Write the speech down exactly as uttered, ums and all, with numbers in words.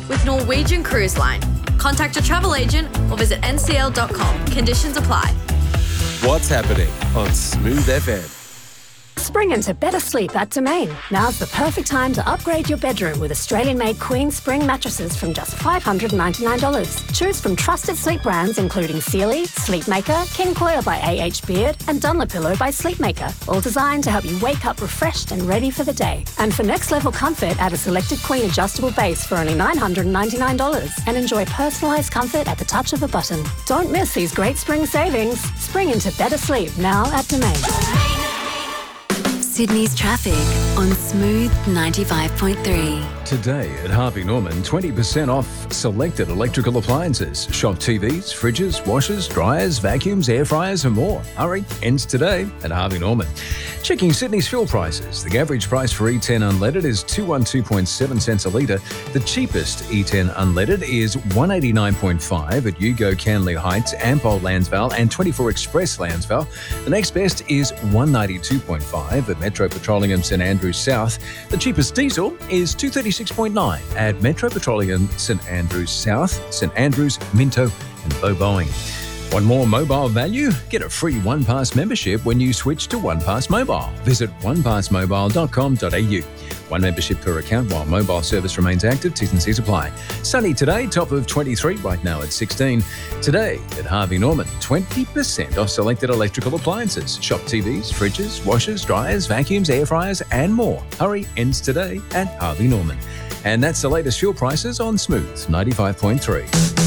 with Norwegian Cruise Line. Contact your travel agent or visit N C L dot com. Conditions apply. What's happening on Smooth F M? Spring into better sleep at Domain. Now's the perfect time to upgrade your bedroom with Australian-made Queen Spring mattresses from just five hundred ninety-nine dollars. Choose from trusted sleep brands including Sealy, Sleepmaker, King Coil by A H Beard, and Dunlopillow by Sleepmaker, all designed to help you wake up refreshed and ready for the day. And for next-level comfort, add a selected Queen adjustable base for only nine hundred ninety-nine dollars and enjoy personalised comfort at the touch of a button. Don't miss these great spring savings. Spring into better sleep now at Domain. Sydney's traffic on Smooth ninety-five point three. Today at Harvey Norman, twenty percent off selected electrical appliances. Shop T Vs, fridges, washers, dryers, vacuums, air fryers and more. Hurry, ends today at Harvey Norman. Checking Sydney's fuel prices. The average price for E ten unleaded is two hundred twelve point seven cents a litre. The cheapest E ten unleaded is one hundred eighty-nine point five at Yugo Canley Heights, Ampol Lansvale and twenty-four Express Lansvale. The next best is one hundred ninety-two point five at Metro Petroleum St Andrews South. The cheapest diesel is two hundred thirty-six point nine at Metro Petroleum St Andrews South, St Andrews, Minto and Boboing. Want more mobile value? Get a free OnePass membership when you switch to OnePass Mobile. Visit one pass mobile dot com dot a u. One membership per account while mobile service remains active. T's and C's apply. Sunny today, top of twenty-three, right now at sixteen. Today at Harvey Norman, twenty percent off selected electrical appliances. Shop T Vs, fridges, washers, dryers, vacuums, air fryers and more. Hurry, ends today at Harvey Norman. And that's the latest fuel prices on Smooth ninety-five point three.